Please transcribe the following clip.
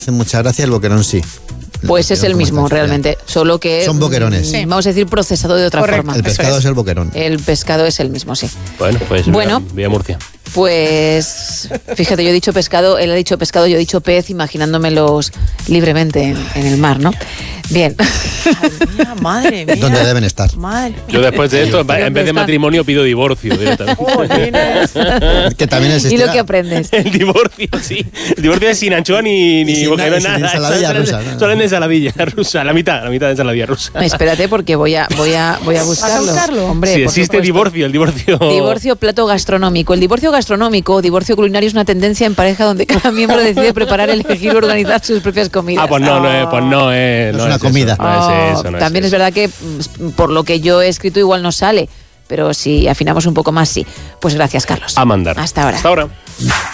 hace mucha gracia, el boquerón sí. Pues es el mismo realmente, solo que... Son boquerones. Vamos a decir procesado de otra forma. El pescado es el boquerón. El pescado es el mismo, sí. Bueno, pues vía Murcia. Pues fíjate, yo he dicho pescado, él ha dicho pescado, yo he dicho pez, imaginándomelos libremente en el mar, ¿no? Bien. Madre mía. ¿Dónde deben estar? Madre. Yo después de esto, en vez de matrimonio, pido divorcio directamente. Que también ¿Y lo que aprendes? El divorcio, sí. El divorcio es sin anchoa ni boquerón, nada. Ensaladilla rusa. Solo en ensaladilla rusa, la mitad de ensaladilla rusa. Espérate, porque voy a buscarlo. ¿Vas a buscarlo? Hombre, Sí, por existe supuesto. el divorcio. Divorcio plato gastronómico. El divorcio gastronómico o divorcio culinario es una tendencia en pareja donde cada miembro decide preparar, elegir o organizar sus propias comidas. Ah, pues no es una comida. También es verdad que por lo que yo he escrito igual no sale, pero si afinamos un poco más, sí. Pues gracias, Carlos. A mandar. Hasta ahora. Hasta ahora.